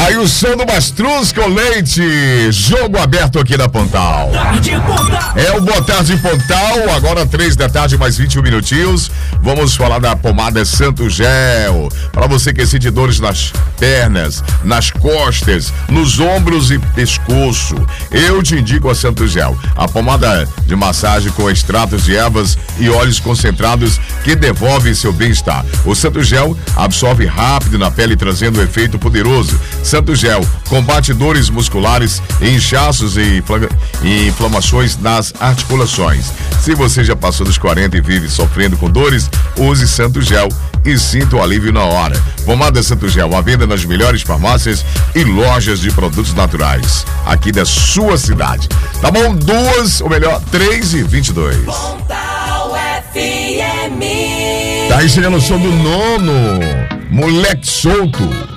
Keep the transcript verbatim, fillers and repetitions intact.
Aí o som do Mastruz com leite. Jogo aberto aqui na Pontal. É o Boa Tarde Pontal. Agora três da tarde, mais vinte e um minutinhos. Vamos falar da pomada Santo Gel. Para você que sente dores nas pernas, nas costas, nos ombros e pescoço, eu te indico a Santo Gel. A pomada de massagem com extratos de ervas e óleos concentrados que devolve seu bem-estar. O Santo Gel absorve rápido na pele, trazendo um efeito poderoso. Santo Gel combate dores musculares, inchaços e inflamações nas articulações. Se você já passou dos quarenta e vive sofrendo com dores, use Santo Gel e sinta o alívio na hora. Pomada Santo Gel, à venda nas melhores farmácias e lojas de produtos naturais aqui da sua cidade. Tá bom? Duas, ou melhor, três e vinte e dois. Pontal F M. Tá aí chegando o som do Nono, Moleque Solto.